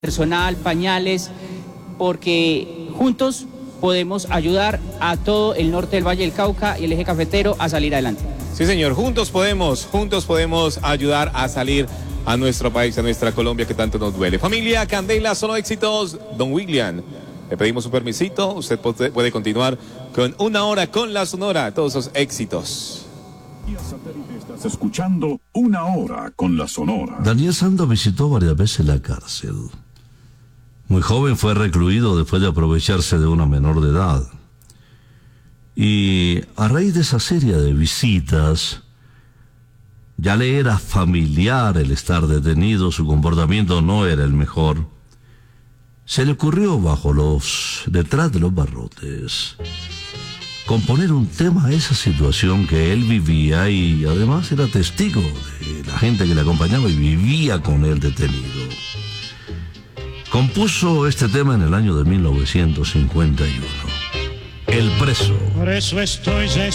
personal, pañales, porque juntos podemos ayudar a todo el norte del Valle del Cauca y el eje cafetero a salir adelante. Sí, señor, juntos podemos ayudar a salir a nuestro país, a nuestra Colombia que tanto nos duele. Familia Candela, solo éxitos. Don William, le pedimos un permisito, usted puede continuar con Una Hora con la Sonora, todos esos éxitos. Estás escuchando Una Hora con la Sonora. Daniel Sando visitó varias veces la cárcel. Muy joven fue recluido después de aprovecharse de una menor de edad. Y a raíz de esa serie de visitas, ya le era familiar el estar detenido, su comportamiento no era el mejor. Se le ocurrió detrás de los barrotes, componer un tema a esa situación que él vivía y además era testigo de la gente que le acompañaba y vivía con él detenido. Compuso este tema en el año de 1951. El preso. Por eso estoy